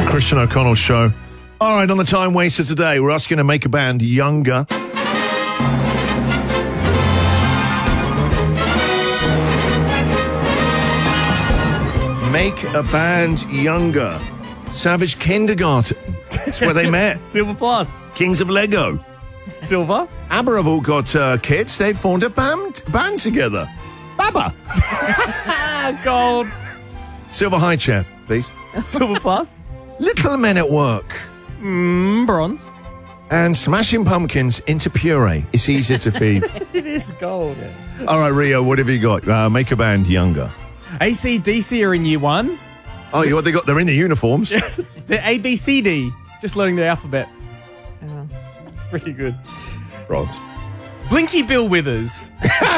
Christian O'Connell Show. All right, on the Time Waster today, we're asking to make a band younger. Make a band younger. Savage Kindergarten. That's where they met. Silver plus. Kings of Lego. Silver. ABBA have all got kids. They've formed a band together. BABA. Gold. Silver high chair, please. Silver plus. Little Men at Work. Bronze. And Smashing Pumpkins into puree. It's easier to feed. It is gold. All right, Rio, what have you got? Make a band younger. AC/DC are in year one. Oh, what they got? They're in the uniforms. They're ABCD. Just learning the alphabet. Pretty good. Rods. Blinky Bill Withers.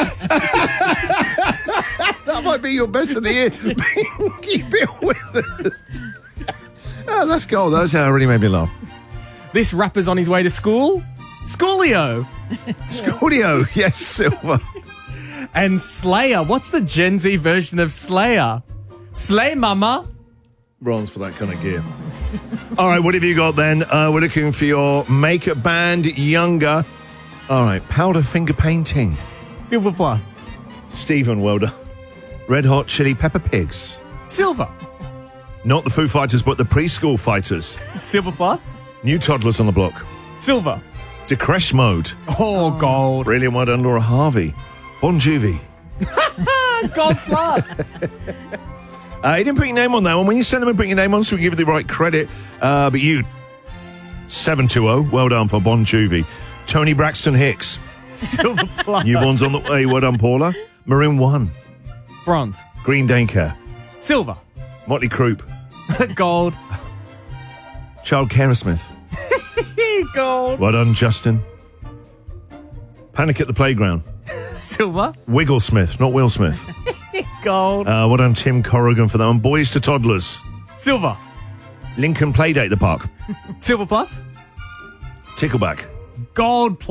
That might be your best of the year. Blinky Bill Withers. Oh, that's gold. Those really made me laugh. This rapper's on his way to school. Schoolio. Schoolio. Yes, Silver. And Slayer. What's the Gen Z version of Slayer? Slay Mama. Bronze for that kind of gear. All right, what have you got then? We're looking for your make a band younger. All right, powder finger painting. Silver plus. Stephen, well done. Red Hot Chili Pepper Pigs. Silver. Not the Foo Fighters, but the preschool fighters. Silver plus. New toddlers on the block. Silver. Decresh Mode. Oh, gold. Brilliant, well done, Laura Harvey. Bon Jovi. Gold plus. You didn't put your name on that one. When you send them and put your name on so we give you the right credit. But you, 720, well done for Bon Jovi. Tony Braxton Hicks. Silver plus. Newborns on the way, well done, Paula. Maroon 1. Bronze. Green Daycare. Silver. Motley Crue. Gold. Child Aerosmith. Gold. Well done, Justin. Panic at the Playground. Silver. Wigglesmith, not Will Smith. Gold. Well done, Tim Corrigan for that one. Boys to Toddlers. Silver. Lincoln Playdate at the Park. Silver plus. Tickleback. Gold plus.